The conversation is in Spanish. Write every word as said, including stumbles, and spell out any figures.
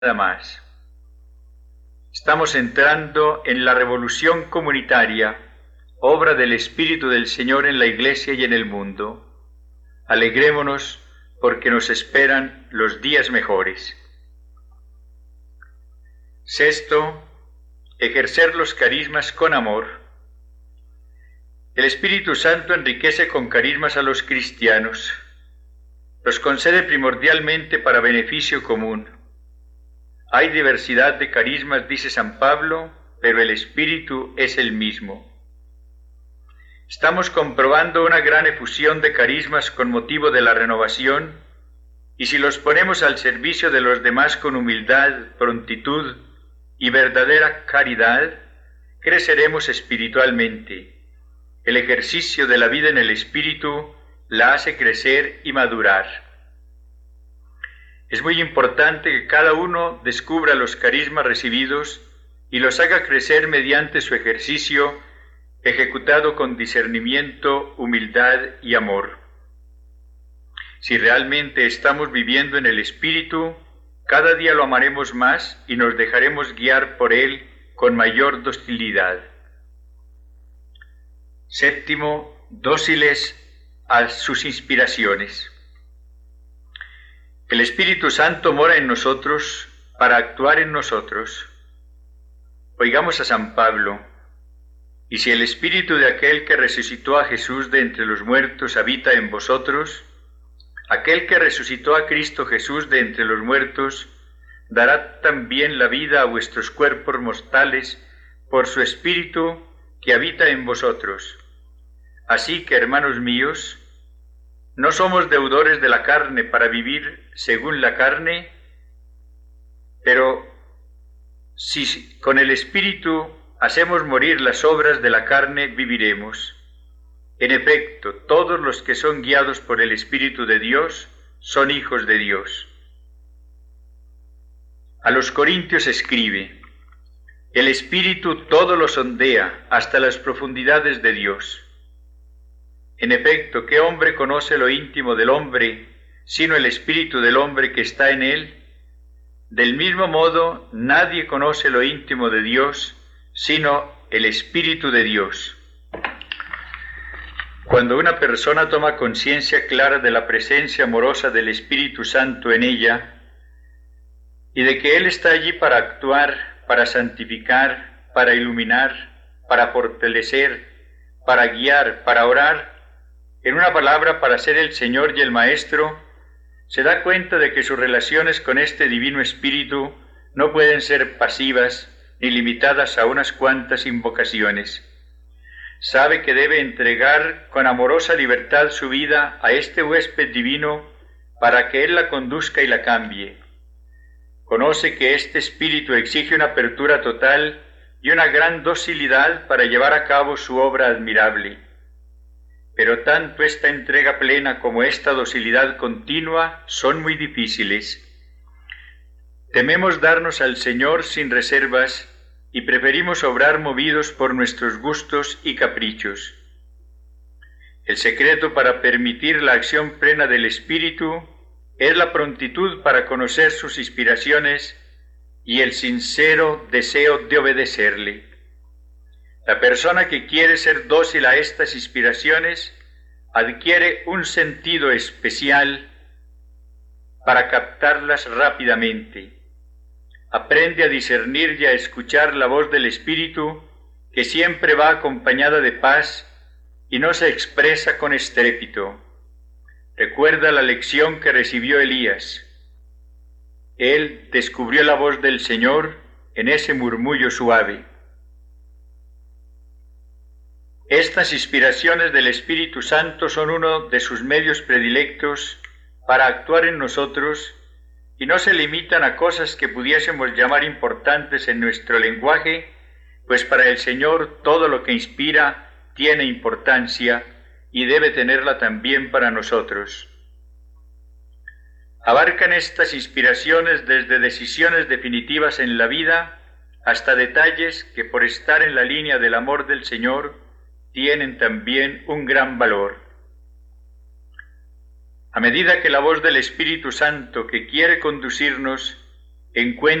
nada más. Estamos entrando en la revolución comunitaria, obra del Espíritu del Señor en la Iglesia y en el mundo. Alegrémonos porque nos esperan los días mejores. Sexto, ejercer los carismas con amor. El Espíritu Santo enriquece con carismas a los cristianos. Los concede primordialmente para beneficio común. Hay diversidad de carismas, dice San Pablo, pero el Espíritu es el mismo. Estamos comprobando una gran efusión de carismas con motivo de la renovación, y si los ponemos al servicio de los demás con humildad, prontitud y verdadera caridad, creceremos espiritualmente. El ejercicio de la vida en el Espíritu la hace crecer y madurar. Es muy importante que cada uno descubra los carismas recibidos y los haga crecer mediante su ejercicio, ejecutado con discernimiento, humildad y amor. Si realmente estamos viviendo en el Espíritu, cada día lo amaremos más y nos dejaremos guiar por él con mayor docilidad. Séptimo, dóciles a sus inspiraciones. El Espíritu Santo mora en nosotros para actuar en nosotros. Oigamos a San Pablo: y si el Espíritu de aquel que resucitó a Jesús de entre los muertos habita en vosotros, aquel que resucitó a Cristo Jesús de entre los muertos dará también la vida a vuestros cuerpos mortales por su Espíritu que habita en vosotros. Así que, hermanos míos, no somos deudores de la carne para vivir según la carne, pero si con el Espíritu hacemos morir las obras de la carne, viviremos. En efecto, todos los que son guiados por el Espíritu de Dios son hijos de Dios. A los Corintios escribe: el Espíritu todo lo sondea hasta las profundidades de Dios. En efecto, ¿qué hombre conoce lo íntimo del hombre, sino el espíritu del hombre que está en él? Del mismo modo, nadie conoce lo íntimo de Dios, sino el Espíritu de Dios. Cuando una persona toma conciencia clara de la presencia amorosa del Espíritu Santo en ella, y de que Él está allí para actuar, para santificar, para iluminar, para fortalecer, para guiar, para orar, en una palabra, para ser el Señor y el Maestro, se da cuenta de que sus relaciones con este Divino Espíritu no pueden ser pasivas ni limitadas a unas cuantas invocaciones. Sabe que debe entregar con amorosa libertad su vida a este huésped divino para que Él la conduzca y la cambie. Conoce que este Espíritu exige una apertura total y una gran docilidad para llevar a cabo su obra admirable. Pero tanto esta entrega plena como esta docilidad continua son muy difíciles. Tememos darnos al Señor sin reservas y preferimos obrar movidos por nuestros gustos y caprichos. El secreto para permitir la acción plena del Espíritu es la prontitud para conocer sus inspiraciones y el sincero deseo de obedecerle. La persona que quiere ser dócil a estas inspiraciones adquiere un sentido especial para captarlas rápidamente. Aprende a discernir y a escuchar la voz del Espíritu, que siempre va acompañada de paz y no se expresa con estrépito. Recuerda la lección que recibió Elías. Él descubrió la voz del Señor en ese murmullo suave. Estas inspiraciones del Espíritu Santo son uno de sus medios predilectos para actuar en nosotros y no se limitan a cosas que pudiésemos llamar importantes en nuestro lenguaje, pues para el Señor todo lo que inspira tiene importancia y debe tenerla también para nosotros. Abarcan estas inspiraciones desde decisiones definitivas en la vida hasta detalles que, por estar en la línea del amor del Señor, tienen también un gran valor. A medida que la voz del Espíritu Santo, que quiere conducirnos, encuentra